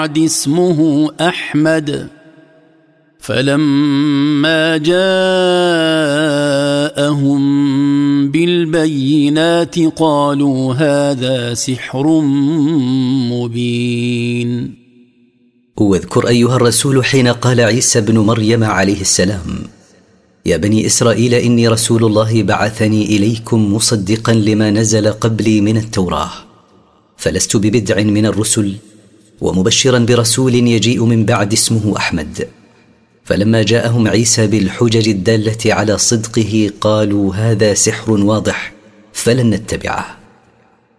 اسمه أحمد فلما جاءهم بالبينات قالوا هذا سحر مبين. واذكر أيها الرسول حين قال عيسى بن مريم عليه السلام: يا بني إسرائيل إني رسول الله بعثني إليكم مصدقا لما نزل قبلي من التوراة، فلست ببدع من الرسل، ومبشرا برسول يجيء من بعد اسمه أحمد. فلما جاءهم عيسى بالحجج الدالة على صدقه قالوا هذا سحر واضح فلن نتبعه.